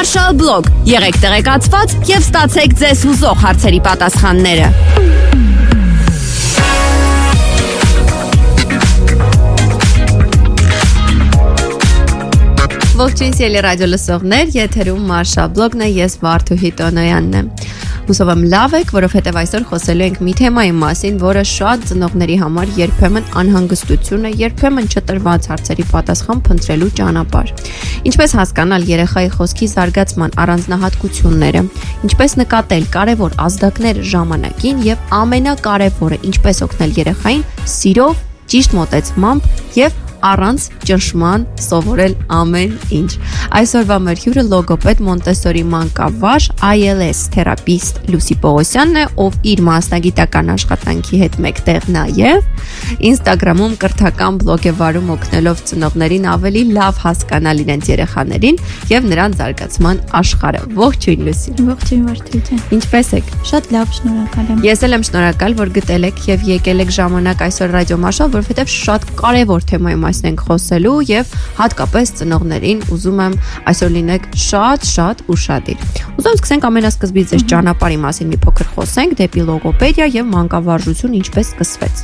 Marshall Blog։ Եղեք տեղեկացված եւ ստացեք ձեզ հուզող հարցերի պատասխանները։ Ողջույն սիրելի ռադիո լսողներ, եթերում Marshall Blog-ն է, ես Վարդուհի Տոնոյանն եմ։ Հուսով եմ լավ եք, որովհետև այսօր խոսելու ենք մի թեմայի մասին, որը շատ ծնողների համար երբեմն անհանգստություն է, երբեմն չտրված հարցերի պատասխան փնտրելու ճանապարհ։ Ինչպես հասկանալ երեխայի խոսքի զարգացման առանձնահատկությունները, ինչպես նկատել կարևոր ազդակները ժամանակին եւ ամենակարևորը, ինչպես օգնել երեխային սիրով, ճիշտ մոտեցմամբ եւ առանց ճնշման սովորել ամեն ինչ։ Այսօրվա մեր հյուրը լոգոպեդ Մոնտեսորի մանկավար ILS թերապիստ Լուսի Պողոսյանն է, ով իր մասնագիտական աշխատանքի հետ մեկտեղ նաև Instagram-ում կրթական բլոգ է վարում, օգնելով ծնողներին ավելի լավ հասկանալ իրենց երեխաներին եւ նրանց զարգացման աշխարհը։ Ողջույն Լուսի։ Ողջույն Վարդուհի։ Ինչպե՞ս եք։ Շատ լավ, շնորհակալ եմ։ Ես էլ եմ շնորհակալ, որ գտել եք եւ եկել եք ժամանակ այսօր ռադիո Marshall, որովհետեւ շատ կարեւոր թեմայի մասին ենք խոսելու եւ հատկապես ծնողներին ուզում եմ այսօր լինեք շատ ուշադիր։ Ուզում սկսենք ամենասկզբից այս ճանապարհի մասին մի փոքր խոսենք դեպի լոգոպեդիա եւ մանկավարժություն ինչպես սկսվեց։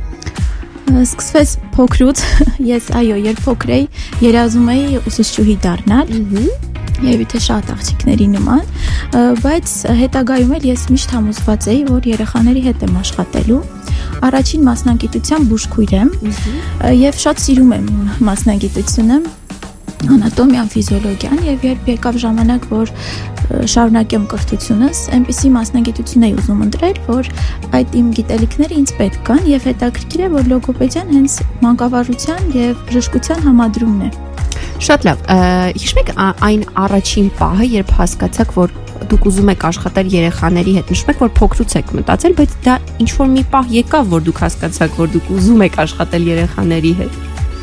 Սկսվեց փոքրուց, ես երբ փոքր էի, երազում էի ուսուցչուհի դառնալ։ Եվ թե շատ աղջիկների նման, բայց հետագայում էլ ես միշտ համոզված էի, որ երեխաների հետ եմ աշխատելու։ Առաջին մասնագիտությամբ բուժքույր եմ եւ շատ սիրում եմ մասնագիտությունը, անատոմիան, ֆիզիոլոգիան, եւ երբ եկավ ժամանակ, որ շարունակեմ կրթությունս, այնպիսի մասնագիտություն էի ուզում ընտրել, որ այդ իմ գիտելիքները ինձ պետք կան եւ հետաքրքիր է, որ լոգոպեդիան հենց մանկավարժության եւ բժշկության համադրումն է։ Շատ լավ։ Հիշում եք այն առաջին պահը, երբ հասկացաք, որ դուք ուզում եք աշխատել երեխաների հետ, նշում եք, որ փոքրուց եք մտածել, բայց դա ինչ որ մի պահ եկավ, որ դուք հասկացաք, որ դուք ուզում եք աշխատել երեխաների հետ։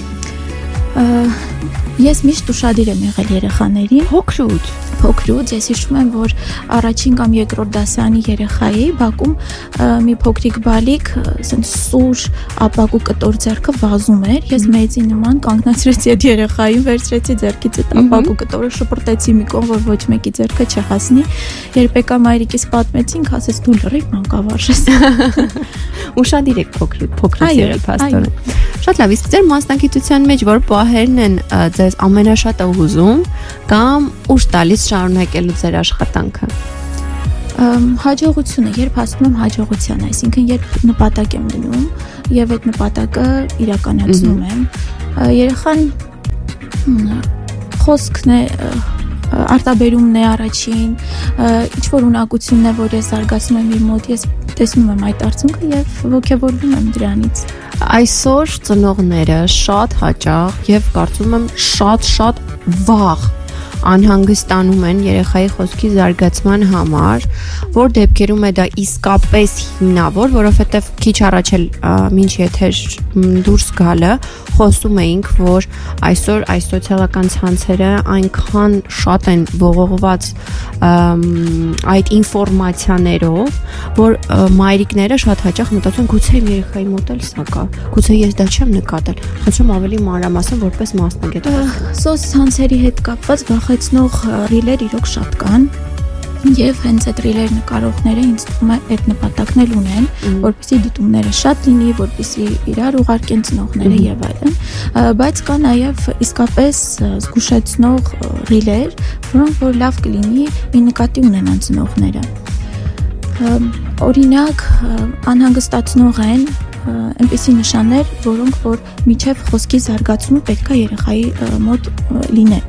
Ես միշտ ուշադիր եմ եղել երեխաներին։ Փոքրուց ես հիշում եմ, որ առաջին կամ երկրորդ դասարանի երեխա էի, բակում մի փոքրիկ բալիկ, ասենք սուր, ապակու կտոր ձեռքը վազում էր, ես մեծի նման կանգնացրեցի այդ երեխային, վերցրեցի ձեռքից այդ ապակու կտորը, շպրտեցի մի կողմ, որ ոչ մեկի ձեռքը չհասնի, երբ եկա մայրիկիս պատմեցինք, ասեց դու լրիվ մանկավարժ ես։ Ուշադիր եք փոքրուց եղել փաստորեն։ Շատ լավ, իսկ ձեր մասնագիտության մեջ որ պահերն են ձեզ ամենաշատը հուզում կամ ուշ տալիս շարունակելու ձեր աշխատանքը։ Հաջողությունը, երբ հասնում եմ հաջողության, այսինքն երբ նպատակ եմ դնում եւ այդ նպատակը իրականացնում եմ, երեխան խոսքն է, արտաբերումն է առաջին, ինչ որ ունակությունն է, որ ես զարգացնում եմ իր մոտ, ես տեսնում եմ այդ արդյունքը եւ ոգևորվում եմ դրանից։ Այսօր ծնողները շատ հաճախ եւ կարծում եմ շատ վաղ անհանգստանում են երեխայի խոսքի զարգացման համար, որ դեպքերում է դա իսկապես հիմնավոր, որովհետև քիչ առաջ էլ մինչ եթեր դուրս գալը խոսում էինք, որ այսօր այս սոցիալական ցանցերը այնքան շատ են ողողված այդ ինֆորմացիաներով, որ մայրիկները շատ հաճախ մտածում են գուցե իմ երեխայի մոտ էլ սա կա, գուցե ես դա չեմ նկատել, խնդրում ավելի մանրամասն որպես մասնագետ։ Սոցցանցերի հետ կապված վախեցնող ռիլեր իրոք շատ կան։ Եվ հենց այդ ռիլեր նկարողները ինձ թվում է այդ նպատակն էլ ունեն, որպեսզի դիտումները շատ լինի, որպեսզի իրար ուղարկեն ծնողները եւ այլն, բայց կա նաեւ իսկապես զգուշացնող ռիլեր, որոնք որ լավ կլինի մի նկատի ունենան ծնողները։ Օրինակ անհանգստացնող են այնպիսի նշաններ, որոնք որ միջև խոսքի զարգացումը պետք է երեխայի մոտ լինեն։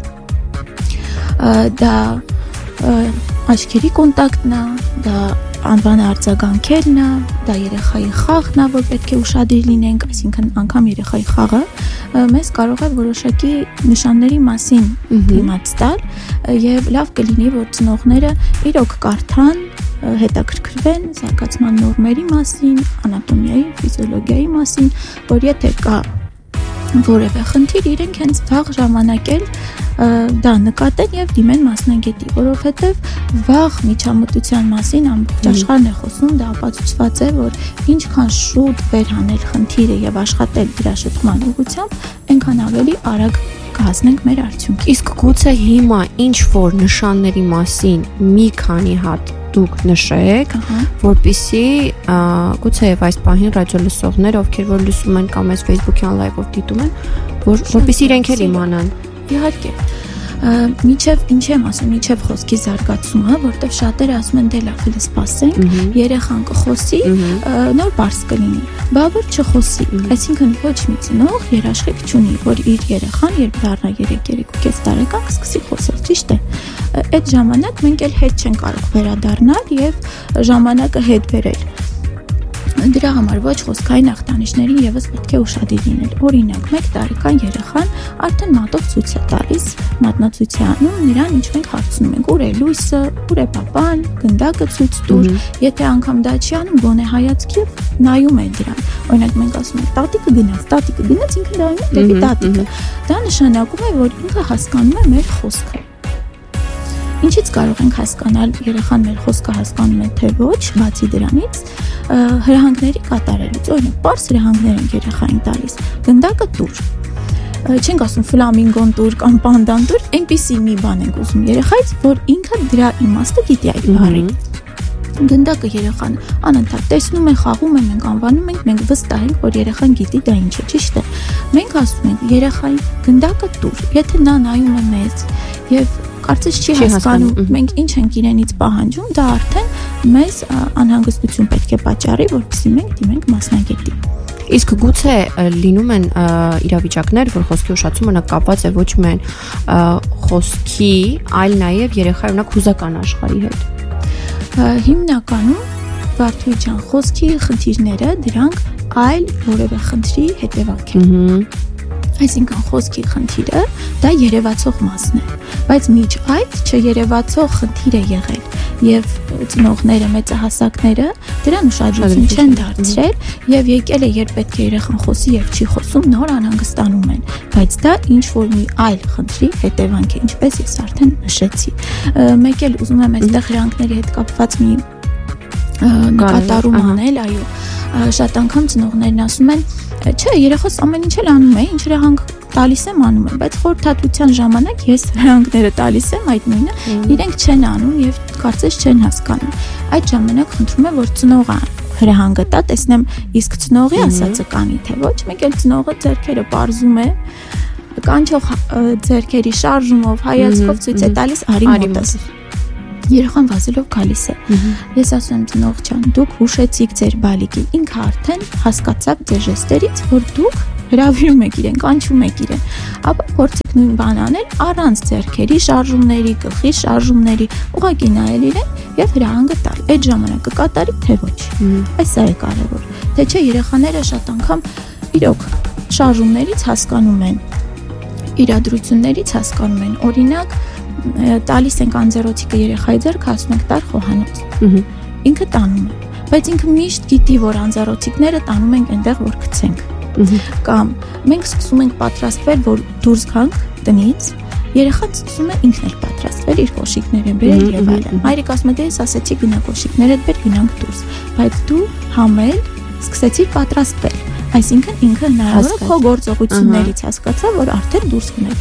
Դա աչքերի կոնտակտն է, դա անվան արձագանքելն է, դա երեխայի խաղն է, որ պետք է ուշադիր լինենք, այսինքն անգամ երեխայի խաղը մեզ կարող է որոշակի նշանների մասին դիմաց տալ եւ լավ կլինի, որ ծնողները իրոք կարդան, հետաքրքրվեն զարգացման նորմերի մասին, անատոմիայի, ֆիզիոլոգիայի մասին, որ եթե կա որևէ խնդիր իրենք հենց վաղ ժամանակ էլ դա նկատեն եւ դիմեն մասնագետի, որովհետեւ վաղ միջամտության մասին ամբողջ աշխարհն է խոսում, դա ապացուցված է, որ ինչքան շուտ վերհանել խնդիրը եւ աշխատել դրա շփման ուղղությամբ, այնքան ավելի արագ կհասնենք մեր արդյունքի։ Իսկ գուցե հիմա ինչ որ նշանների մասին մի քանի հատ դուք նշեք, որպեսզի գուցե եւ այս պահին ռադիո լսողներ, ովքեր որ լսում են կամ այս Facebook-յան լայվով դիտում են, որպեսզի իրենք էլ իմանան։ Իհարկե։ Միջև ինչ եմ ասում, միջև խոսքի զարգացումը, որտեղ շատերը ասում են դե լավ, հələ սպասենք, երեխան կխոսի, նոր բարձ կլինի, բա որ չխոսի, այսինքն ոչ մի ծնող երաշխիք չունի, որ իր երեխան երբ դառնա 3-3.5 տարեկան կսկսի խոսել, ճիշտ է։ Այդ ժամանակ մենք էլ հետ չենք կարող վերադառնալ եւ ժամանակը հետ բերել։ Դրա համար ոչ խոսքային ախտանիշներին եւս պետք է ուշադիր լինել։ Օրինակ, 1 տարեկան երեխան արդեն մատով ցույց է տալիս, մատնացույց է անում, նրան ինչ մենք հարցնում ենք՝ ուր է լույսը, ուր է պապան, գնդակը ցույց տուր։ Եթե անգամ դա չի անում, գոնե հայացքիվ նայում է դրան։ Օրինակ, մենք ասում ենք՝ տատիկը գնաց, ինքը նայում է դեպի տատիկը։ Դա նշանակում է, որ ինքը հասկանում է մեր խոսքը։ Ինչից կարող ենք հասկանալ երեխան մեր խոսքը հասկանում է թե ոչ, բացի դրանից հրահանգների կատարելուց, օրինակ, պարզ հրահանգներ են երեխային տալիս, գնդակը տուր, չենք ասում ֆլամինգոն տուր կամ պանդան տուր, այնպիսի մի բան ենք ուզում երեխայից, որ ինքը դրա իմաստը գիտի այդ բառի։ Գնդակը երեխան անընդհատ տեսնում է, խաղում է, մենք անվանում ենք, մենք վստահ ենք, որ երեխան գիտի դա ինչ է, ճիշտ է։ Մենք ասում ենք երեխային գնդակը տուր, եթե նա նայում է մեզ եւ կարծես չի հասկանում մենք ինչ ենք իրենից պահանջում, դա արդեն մեզ անհանգստություն պետք է պատճառի, որպեսզի մենք դիմենք մասնագետի։ Իսկ գուցե լինում են իրավիճակներ, որ խոսքի ուշացումը կապված է ոչ միայն խոսքի, այլ նաև երեխայի օրինակ հուզական աշխարհի հետ։ Հիմնականում Վարդուհի ջան, խոսքի խնդիրները դրանք այլ որևէ խնդրի հետևանք են։ Այսինքն խոսքի խնդիրը դա երևացող մասն է, բայց միջ այդ չերևացող խնդիր է եղել եւ ծնողները, մեծահասակները դրան ուշադրություն չեն դարձրել եւ եկել է երբ պետք է երեխան խոսի եւ չի խոսում, նոր անհանգստանում են, բայց դա ինչ որ մի այլ խնդրի հետևանք է, ինչպես ես արդեն նշեցի։ Մեկ էլ ուզում եմ այստեղ հրանքների հետ կապված մի նկատառում անել, այո, շատ անգամ ծնողներն ասում են, չէ, երեխաս ամեն ինչ էլ անում է, ինչ հրանք տալիս եմ անում եմ, բայց խորհրդատվության ժամանակ ես հրանքները տալիս եմ այդ նույնը, իրենք չեն անում եւ կարծես չեն հասկանում։ Այդ ժամանակ խնդրում եմ, որ ծնողը հրահանգը տա, տեսնեմ իսկ ծնողի ասածը կանի թե ոչ, մեկ էլ ծնողը ձեռքերը պարզում է, կանչող ձեռքերի շարժումով, հայացքով ցույց է տալիս արի մոտս։ Երեխան վազելով գալիս է։ Ես ասում եմ ծնող ջան, դուք հուշեցիք ձեր բալիկին, ինքը արդեն հասկացավ ձեր ժեստերից, որ դուք հրավիրում եք իրեն, կանչում եք իրեն։ Ապա փորձեք նույն բանը անել առանց ձեռքերի շարժումների, գլխի շարժումների, ուղղակի նայել իրեն եւ հրահանգը տալ։ Այդ ժամանակ կկատարի թե ոչ։ Այս է կարևոր։ Թե չէ երեխաները շատ անգամ իրոք շարժումներից հասկանում են, իրադրություններից հասկանում են։ Օրինակ տալիս ենք անձեռոցիկը երեխայի ձեռքը, ասում ենք տար խոհանոց։ Ինքը տանում է, բայց ինքը միշտ գիտի, որ անձեռոցիկները տանում ենք այնտեղ, որ գցենք։ Կամ մենք սկսում ենք պատրաստվել, որ դուրս գանք տնից, երեխան սկսում է ինքն էլ պատրաստվել, իր կոշիկները բերել եւ այլն։ Մայրիկ ասում է, դե ես ասեցի գնա կոշիկներդ բեր, գնանք դուրս, բայց դու համել սկսեցիր պատրաստվել։ Այսինքն ինքը հնարավոր է քո գործողություններից հասկացա, որ արդեն դուրս գնել։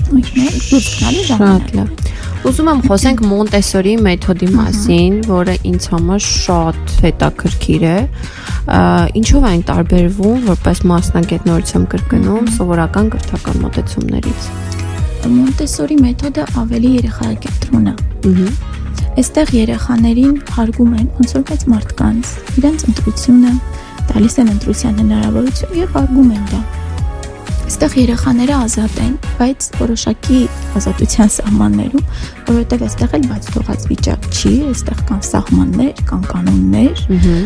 Շատ լավ։ Ուզում եմ խոսենք Մոնտեսորի մեթոդի մասին, որը ինձ համար շատ հետաքրքիր է։ Ինչով այն տարբերվում, որպես մասնագետ նորից եմ կրկնում, սովորական կրթական մոտեցումներից։ Մոնտեսորի մեթոդը ավելի երեխայակենտրոն է։ Այստեղ երեխաներին հարգում են ոնց որ մեծ մարդկանց, իրենց ընտրությունը, տալիս են ընտրության հնարավորություն եւ հարգում են դա։ Այստեղ երեխաները ազատ են, բայց որոշակի ազատության սահմաններում, որովհետև այստեղ էլ բաց թողած վիճակ չի, այստեղ կան սահմաններ, կան կանոններ,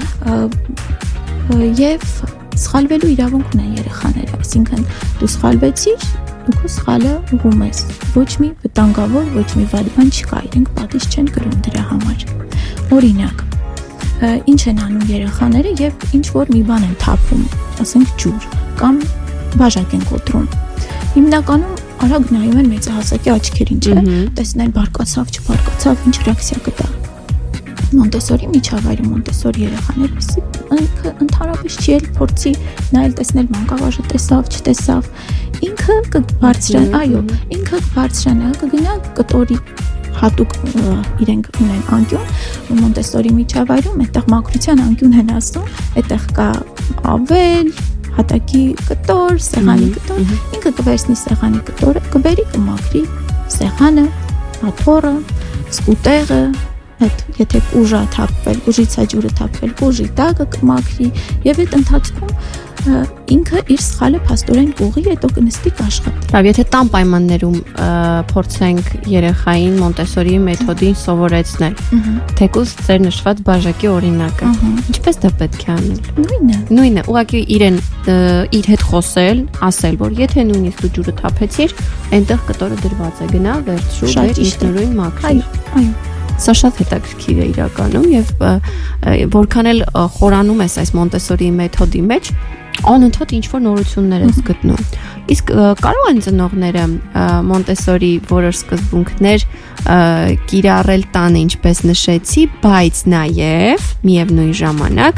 եւ սխալվելու իրավունք ունեն երեխաները, այսինքն դու սխալվեցիր, դու քո սխալը ուղղում ես, ոչ մի վտանգավոր, ոչ մի վատ բան չկա, իրենք պատիժ չեն կրում դրա համար։ Օրինակ, ինչ են անում երեխաները եւ ինչ որ մի բան են թափում, ասենք ջուր կամ բաժակ են կոտրում։ Հիմնականում արագ նայում են մեծահասակի աչքերին, չէ՞, տեսնել բարկացավ, չբարկացավ, ինչ ռեակցիա կտա։ Մոնտեսորի միջավայրը Մոնտեսորի երեխաներ ընդհանրապես չի էլ փորձի նայել տեսնել մանկավարժը տեսավ, չտեսավ, ինքը կբարձրանա, կգնա կտորի հատուկ իրենք ունեն անկյուն Մոնտեսորի միջավայրում, այդտեղ մաքրության անկյուն են ասում, այդտեղ կա ավել, հատակի կտոր, սեղանի կտոր, ինքը կվերցնի սեղանի կտորը, կբերի կմաքրի սեղանը, աթոռը, սկուտեղը, եթե ուժա թափվել, ուժից ջուրը թափվել, ուժի տակը կմաքրի եւ այդ ընթացքում ինքը իր սխալը փաստորեն կուղի, հետո կնստի կաշխատի։ Լավ, եթե տան պայմաններում փորձենք երեխային Մոնտեսորի մեթոդին սովորեցնել, թեկուզ ձեր նշված բաժակի օրինակը, ինչպես դա պետք է անել։ Նույնը, ուղղակի իրեն իր հետ խոսել, ասել, որ եթե նույնիսկ դու ջուրը թափեցիր, այնտեղ կտորը դրված է, գնա, վերցրու, բեր ինքնուրույն մաքրի։ Այո։ Սա շատ հետաքրքիր է իրականում եւ որքան էլ խորանում ես այս Մոնտեսորի մեթոդի մեջ, անընդհատ ինչ-որ նորություններ ես գտնում։ Իսկ կարող են ծնողները Մոնտեսորի որոշ սկզբունքներ կիրառել տանը, ինչպես նշեցի, բայց նաեւ միևնույն ժամանակ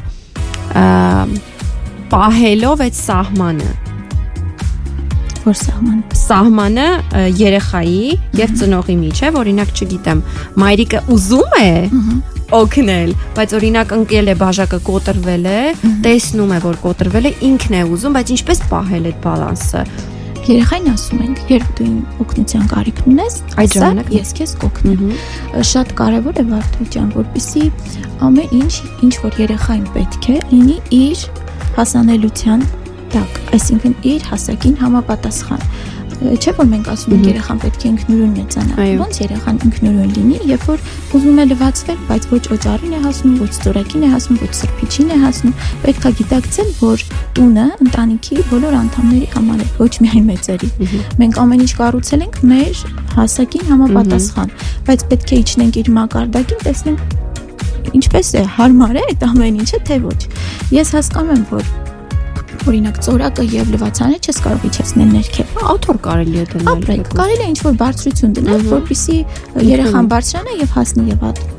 պահելով այդ սահմանը որ սահմանը երեխայի եւ ծնողի միջև, օրինակ, չգիտեմ, մայրիկը ուզում է օգնել, բայց օրինակ ընկել է բաժակը կոտրվել է, տեսնում է, որ կոտրվել է, ինքն է ուզում, բայց ինչպես պահել այդ բալանսը։ Երեխային ասում ենք, երբ դու օգնության կարիք ունես, այդ ժամանակ ես քեզ կօգնեմ։ Շատ կարևոր է Վարդուհի ջան, որպեսզի ամեն ինչ որ երեխային պետք է, լինի իր հասանելիության տակ, այսինքն իր հասակին համապատասխան։ Չէ՞ որ մենք ասում ենք երեխան պետք է ինքնուրույն մեծանա։ Ոնց երեխան ինքնուրույն լինի, երբ որ ուզում է լվացվել, բայց ոչ օճառին է հասնում, ոչ ծորակին է հասնում, ոչ սրբիչին է հասնում, պետք է գիտակցել, որ տունը ընտանիքի բոլոր անդամների համար է, ոչ միայն մեծերի։ Մենք ամեն ինչ կառուցել ենք մեր հասակին համապատասխան, բայց պետք է իջնենք իր մակարդակին, տեսնենք ինչպես է, հարմար է այդ ամեն ինչը, թե ոչ։ Ես հասկանում եմ, որ օրինակ ծորակը եւ լվացանը չես կարող իջեցնել ներքև։ Աթոռ կարելի է դնել։ Ապրեք, կարելի է ինչ-որ բարձրություն դնել, որպեսզի երեխան բարձրանա եւ հասնի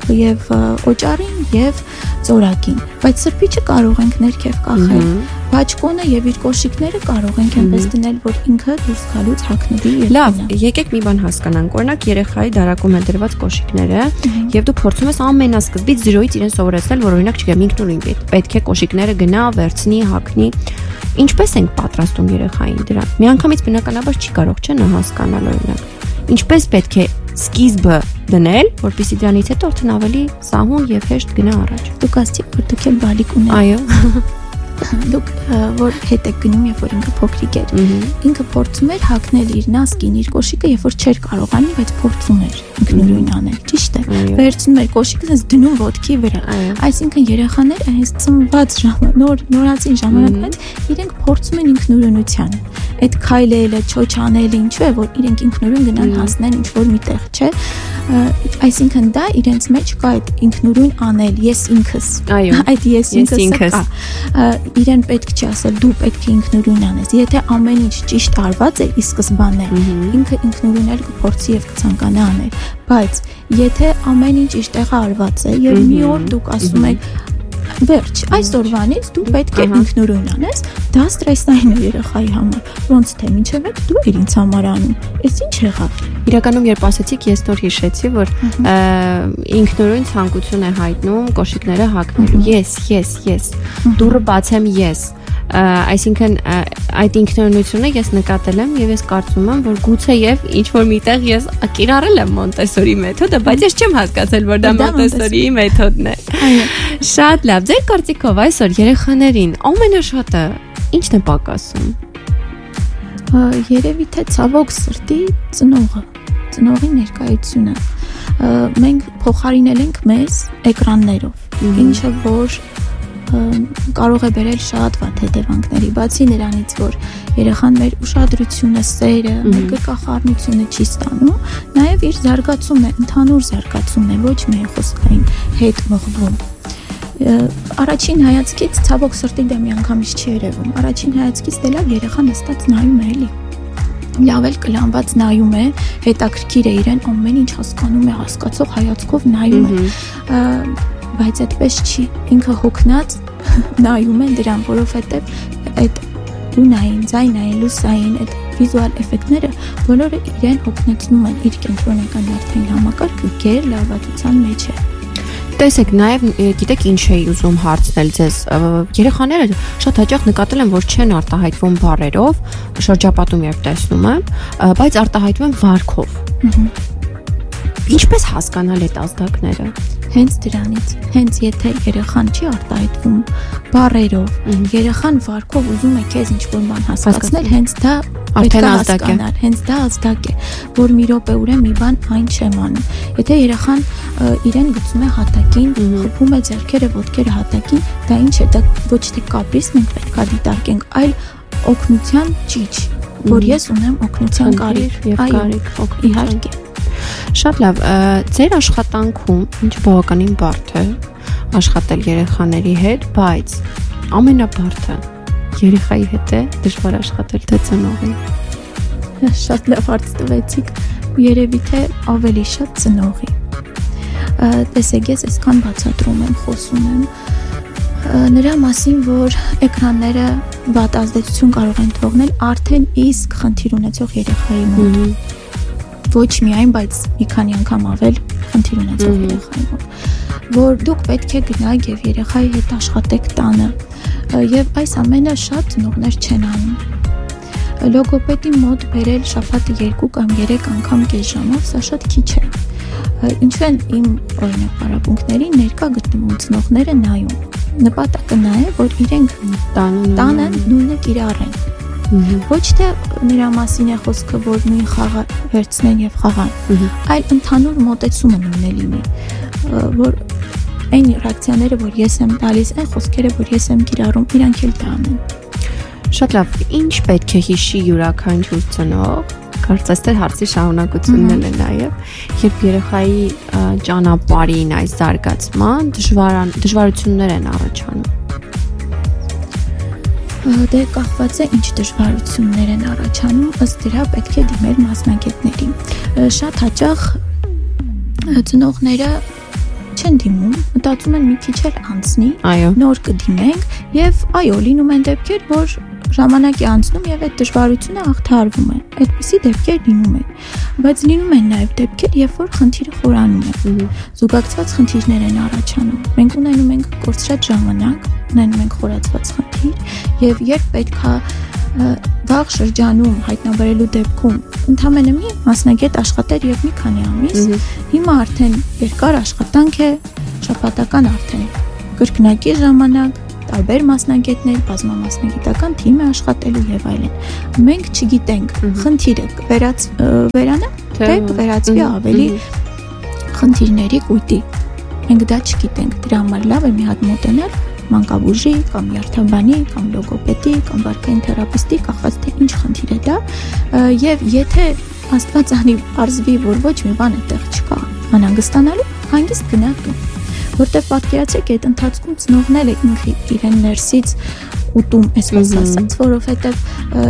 եւ օճառին եւ ծորակին։ Բայց սրբիչը կարող ենք ներքև կախել։ Բաճկոնը եւ իր կոշիկները կարող ենք այնպես դնել, որ ինքը դուրս գալուց հագնվի եւ լավ, եկեք մի բան հասկանանք։ Օրինակ երեխայի դարակում են դրված կոշիկները եւ դու փորձում ես ամենասկզբից 0-ից իրեն սովորեցնել, որ օրինակ չգիտեմ ինքնուրույն պետք է կոշիկները գնա, վերցնի, հագնի։ Ինչպես ենք պատրաստում երեխային դրան։ Միանգամից բնականաբար չի կարող, չէ՞, նա հասկանալ օրինակ։ Ինչպես պետք է սկիզբը դնել, որպեսզի դրանից հետո արդեն ավելի սահուն եւ հեշտ գնա առաջ։ Դուք ասացիք, որ դուք եք բալիկ ունեք։ Այո։ Դուք որ հետ եք գնում, երբ որ ինքը փոքրիկ էր, ինքը փորձում էր հագնել իր նասկին, իր կոշիկը, երբ որ չէր կարողանում, բայց փորձում էր ինքնուրույն անել, ճիշտ է։ Վերցնում էր կոշիկը, հենց դնում ոտքի վրա։ Այսինքն երեխաները հենց ծնված նորածին ժամանակից իրենք փորձում են ինքնուրույնությանը։ Այդ քայլելը, չոչանելը, ինչու է, որ իրենք ինքնուրույն գնան հասնեն ինչ որ միտեղ, չէ՞։ Այսինքն դա իրենց մեջ կա այդ ինքնուրույն անել, ես ինքս։ Այո։ Այդ ես ինքս կա։ Իրեն պետք չի ասել դու պետք է ինքնուրույն անես։ Եթե ամեն ինչ ճիշտ արված է ի սկզբանե, ինքը ինքնուրույն կփորձի եւ կցանկանա անել։ Բայց եթե ամեն ինչ իր տեղը արված է եւ մի օր դուք ասում եք վերջ, այսօրվանից դու պետք է ինքնուրույն անես, դա ստրեսային է երեխայի համար։ Ոնց թե մինչև այդ դու ինձ համար անում։ Էս ինչ եղավ։ Իրականում երբ ասեցիք, ես նոր հիշեցի, որ ինքնուրույն ցանկություն է հայտնում կոշիկները հագնելու։ Ես, դուրը բացեմ ես։ Այսինքն այդ ինքնուրույնությունը ես նկատել եմ եւ ես կարծում եմ, որ գուցե եւ ինչ որ միտեղ ես կիրառել եմ Մոնտեսորի մեթոդը, բայց ես չեմ հասկացել, որ դա Մոնտեսորի մեթոդն է։ Շատ լավ։ Ձեր կարծիքով այսօր երեխաներին ամենաշատը ի՞նչն է պակասում։ Երևի թե ցավոք սրտի ծնողի ներկայությունը։ Մենք փոխարինել ենք մեզ էկրաններով, ինչը որ կարող է բերել շատ վատ հետևանքների, բացի նրանից, որ երեխան մեր ուշադրությունը, սերը, մեր գրկախառնությունը չի ստանում, նաև իր զարգացումն է, ընդհանուր զարգացումն է, ոչ միայն խոսքային հետ մղվում։ Առաջին հայացքից ցավոք սրտի դե մի անգամից չի երևում։ Առաջին հայացքից դե լավ երեխան նստած նայում է էլի։ Լավ էլ կլանված նայում է, հետաքրքիր է իրեն, ամեն ինչ հասկանում է, հասկացող հայացքով նայում է։ Բայց այդպես չի, ինքը հոգնած նայում է դրան, որովհետև այդ ունային, ձայնային, լուսային, այդ վիզուալ էֆեկտները բոլորը իրեն հոգնեցնում են իր կենտրոնական նյարդային համակարգը գեր լարվածության մեջ է։ Տեսեք, նաև գիտեք ինչ էի ուզում հարցնել ձեզ։ Երեխաները շատ հաճախ նկատել են, որ չեն արտահայտվում բառերով, շրջապատում երբ տեսնում եմ, բայց արտահայտվում են վարքով։ Ինչպես հասկանալ այդ ազդակները։ Հենց դրանից, հենց եթե երեխան չի արտահայտվում բառերով, երեխան վարքով ուզում է քեզ ինչ-որ բան հասկացնել, հենց դա պետք է հասկանալ, հենց դա ազդակ է, որ մի րոպեուրեն մի բան այն չեմ անում։ Եթե երեխան իրեն գցում է հատակին, խփում է ձեռքերը, ոտքերը հատակին, դա ինչ է, դա ոչ թե կապրիս մենք պետք է դիտարկենք, այլ օգնության ճիչ, որ ես ունեմ օգնության կարիք, իհարկե։ Շատ լավ, ձեր աշխատանքում ինչ բավականին բարդ է աշխատել երեխաների հետ, բայց ամենաբարդը երեխայի հետ է դժվար աշխատել թե ծնողի։ Շատ լավ հարց տվեցիք, երևի թե ավելի շատ ծնողի։ Տեսեք, ես այսքան բացատրում եմ, խոսում եմ նրա մասին, որ էկրանները վատ ազդեցություն կարող են թողնել արդեն իսկ խնդիր ունեցող երեխայի մոտ։ Ոչ միայն, բայց մի քանի անգամ ավել խնդիր ունեցող երեխայի մոտ, որ դուք պետք է գնաք եւ երեխայի հետ աշխատեք տանը, եւ այս ամենը շատ ծնողներ չեն անում։ Լոգոպեդի մոտ բերել շաբաթը 2 կամ 3 անգամ կես ժամով, սա շատ քիչ է։ Ինչու են իմ օրինակ պարապմունքներին ներկա գտնվում ծնողները նայում։ Նպատակը նա է, որ իրենք տանը նույնը կիրառեն։ Ոչ թե նրա մասին է խոսքը, որ նույն խաղը վերցնեն եւ խաղան, այլ ընդհանուր մոտեցումը նույնը լինի, որ այն ռեակցիաները, որ ես եմ տալիս, այն խոսքերը, որ ես եմ կիրառում, իրանք էլ դա անեն։ Շատ լավ, ինչ պետք է հիշի յուրաքանչյուր ծնող, կարծես թե հարցի շարունակությունն է նաեւ, երբ երեխայի ճանապարհին այս զարգացման դժվարություններ են առաջանում։ Դե կախված է ինչ դժվարություններ են առաջանում, ըստ դրա պետք է դիմել մասնագետներին։ Շատ հաճախ ծնողները չեն դիմում, մտածում են մի քիչ էլ անցնի, նոր կդիմենք եւ այո, լինում են դեպքեր, որ ժամանակ է անցնում եւ այդ դժվարությունը հաղթահարվում է։ Այդպիսի դեպքեր լինում են, բայց լինում են նաեւ դեպքեր, երբ որ խնդիրը խորանում է։ Զուգակցված խնդիրներ են առաջանում։ Մենք ունենում ենք կորցրած ժամանակ, ունենում ենք խորացված խնդիր եւ երբ պետքա վաղ շրջանում հայտնաբերելու դեպքում ընդհանրապես մի մասնագետ աշխատել եւ մի քանի ամիս, հիմա արդեն երկար աշխատանք է, շաբաթական արդեն կրկնակի ժամանակ, տարբեր մասնագետներ, բազմամասնագիտական թիմ է աշխատելու եւ այլն։ Մենք չգիտենք խնդիրը վերանա, թե վերածվի ավելի խնդիրների կույտի։ Մենք դա չգիտենք, դրա համար լավ է մի հատ մոտենալ մանկաբույժի կամ նյարդաբանի կամ լոգոպեդի կամ վարքային թերապիստի, կախված թե ինչ խնդիր է դա, եւ եթե Աստված անի արզվի, որ ոչ մի բան այդտեղ չկա անհանգստանալու, հանգիստ գնաք դու, որտեղ պատկերացրեք այդ ընթացքում ծնողները ինքը իրեն ներսից ուտում, այսպես ասած, որովհետեւ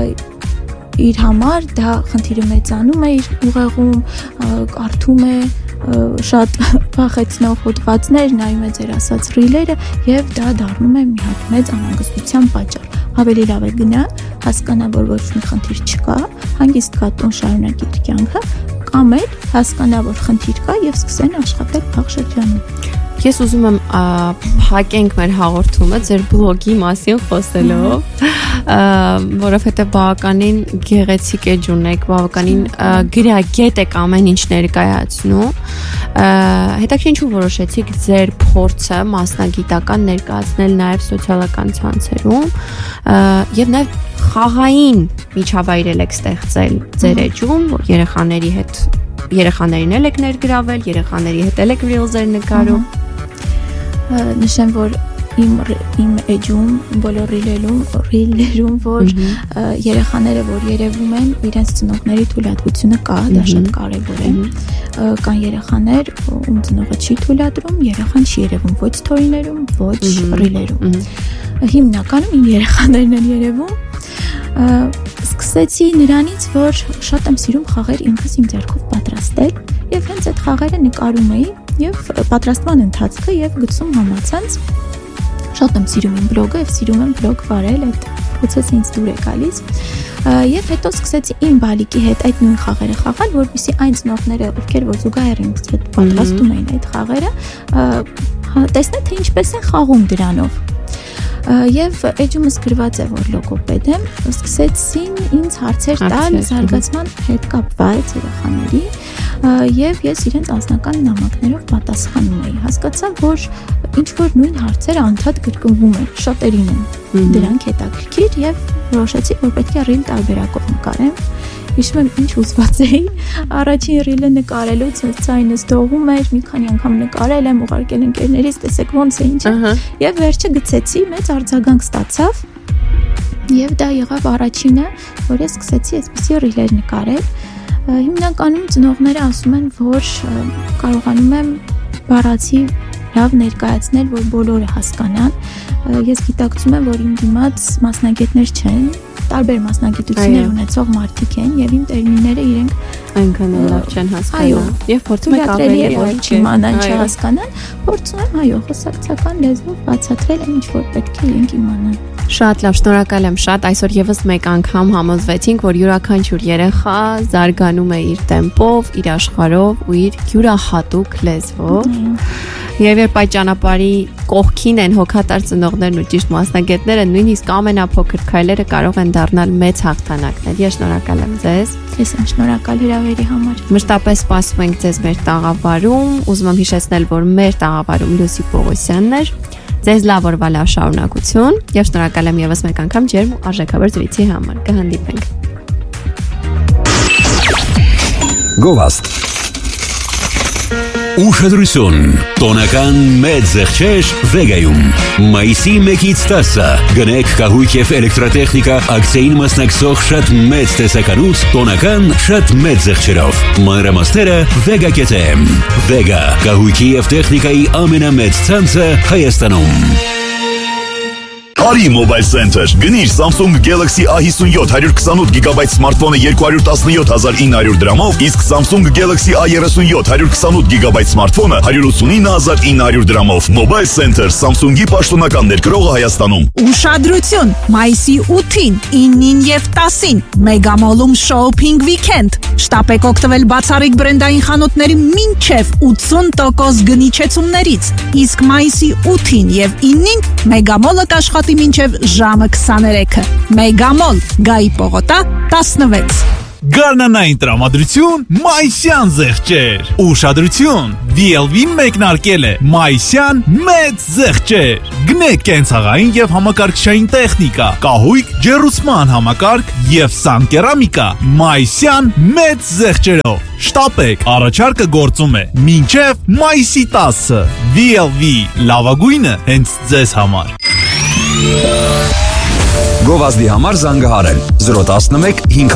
իր համար դա խնդիրը մեծանում է իր ուղեղում, կարդում է շատ վախեցնող հոդվածներ, նայում է ձեր ասած ռիլերը եւ դա դառնում է մի հատ մեծ անհանգստության պատճառ։ Ավելի լավ է գնա, հասկանա, որ ոչ մի խնդիր չկա, հանգիստ կատուն շարունակի իր կյանքը, կամ էլ հասկանա, որ խնդիր կա եւ սկսեն աշխատել վաղ շրջանում։ Ես ուզում եմ փակենք մեր հաղորդումը ձեր բլոգի մասին խոսելով, որովհետև բավականին գեղեցիկ էջ ունեք, բավականին գրագետ եք ամեն ինչ ներկայացնում։ Հետաքրքիր ինչու որոշեցիք ձեր փորձը մասնագիտական ներկայացնել նաև սոցիալական ցանցերում եւ նաև խաղային միջավայր եք ստեղծել ձեր էջում, որ երեխաներին էլ եք ներգրավել, երեխաների հետ էլ եք ռիլզեր նկարում։ Նշեմ, որ իմ էջում, բոլոր ռիլերում, որ երեխաները, որ երևում են, իրենց ծնողների թույլատվությունը կա, դա շատ կարևոր է։ կան երեխաներ, ում ծնողը չի թույլատրում, երեխան չի երևում ոչ սթորիներում, ոչ ռիլերում։ Հիմնականում իմ երեխաներն են երևում։ Սկսեցի նրանից, որ շատ եմ սիրում խաղեր ինքս իմ ձեռքով պատրաստել եւ հենց այդ խաղերը նկարում էի եւ պատրաստման ընթացքը եւ գցում համացանց։ Շատ եմ սիրում իմ բլոգը եւ սիրում եմ բլոգ վարել, այդ process-ը ինձ դուր է գալիս։ Եվ հետո սկսեցի իմ բալիկի հետ այդ նույն խաղերը խաղալ, որպեսզի այն ծնողները, ովքեր որ զուգահեռ ինձ հետ պատրաստում էին այդ խաղերը, տեսնեն թե ինչպես են խաղում դրանով։ Եվ էջումս գրված է, որ լոգոպեդ եմ, սկսեցին ինձ հարցեր տալ զարգացման հետ կապված երեխաների եւ ես իրենց անձնական նամակներով պատասխանում էի։ Հասկացա, որ ինչ որ նույն հարցերը անդադ կրկնվում են, շատերին են դրանք հետաքրքիր եւ որոշեցի, որ պետք է ռիլ տարբերակով նկարեմ։ Հիշում եմ ինչ ուզված էի, առաջին ռիլը նկարելուց ցայնս դողում էր, մի քանի անգամ նկարել եմ, ուղարկել ընկերներից, տեսեք ոնց է ինչ։ Եվ վերջը գցեցի, մեծ արձագանք ստացավ։ Եվ դա եղավ առաջինը, որ ես սկսեցի այսպիսի ռիլեր նկարել։ Հիմնականում ծնողները ասում են, որ կարողանում եմ բառացի լավ ներկայացնել, որ բոլորը հասկանան։ Ես գիտակցում եմ, որ իմ դիմաց մասնագետներ չեն, տարբեր մասնագիտություններ ունեցող մարդիկ են եւ իմ տերմինները իրենք այնքան լավ չեն հասկանում։ Եվ փորձում եք ավելի ոչ իմանան, չհասկանան, փորձում եմ խոսակցական լեզվով բացատրել ինչ որ պետք է իրենք իմանան։ Շատ լավ, շնորհակալ եմ շատ։ Այսօր եւս մեկ անգամ համոզվեցինք, որ յուրաքանչյուր երեխա զարգանում է իր տեմպով, իր աշխարհով ու իր յուրահատուկ լեզվով։ Եվ երբ այդ ճանապարհի կողքին են հոգատար ծնողներն ու ճիշտ մասնագետները, նույնիսկ ամենափոքր քայլերը կարող են դառնալ մեծ հաղթանակներ։ Ես շնորհակալ եմ ձեզ։ Ես եմ շնորհակալ հրավերի համար։ Մշտապես սպասում ենք ձեզ մեր տաղավարում։ Ուզում եմ հիշեցնել, որ մեր տաղավարում Լուսի Պողոսյանն էր։ Ձեզ լավ օրվա լավ շարունակություն եւ շնորհակալ եմ եւս մեկ անգամ ջերմ ու արժեքավոր զրույցի համար։ Կհանդիպենք։ Գովաստ Ուշադրություն, տոնական մեծ զեղչեր Վեգայում, մայիսի 1-ից 10-ը, գնեք կահույք և էլեկտրատեխնիկա ակցիային մասնակցող շատ մեծ տեսականուց տոնական շատ մեծ զեղչերով, մանրամասները Vega.am, Vega, կահույքի և տեխնիկայի ամենամեծ ցանցը Հայաստանում։ Արի Mobile Center, գնիր Samsung Galaxy A57 128 GB սմարթֆոնը 217,900 դրամով, իսկ Samsung Galaxy A37 128 GB սմարթֆոնը 189,900 դրամով։ Mobile Center, Samsung-ի պաշտոնական ներկրողը Հայաստանում։ Ուշադրություն, մայիսի 8-ին, 9-ին և 10-ին Մեգամոլում Shopping Weekend։ Շտապեք օգտվել բացառիկ բրենդային խանութների մինչև 80% գնիչեցումներից, իսկ մայիսի 8-ին և 9-ին Մեգամոլը կաշխատի մինչև ժամը 23-ը։ Մեգամոլ, Գայի պողոտա 16։ Գարնանային տրամադրություն մայիսյան զեղչեր։ Ուշադրություն, VLV-ն մեկնարկել է մայիսյան մեծ զեղչեր։ Գնեք կենցաղային և համակարգչային տեխնիկա, կահույք, ջեռուցման համակարգ և սանկերամիկա մայիսյան մեծ զեղչերով։ Շտապեք, առաջարկը գործում է մինչև մայիսի 10-ը։ VLV լավագույնը հենց ձեզ համար։ Գովազդի համար զանգահարել 011 5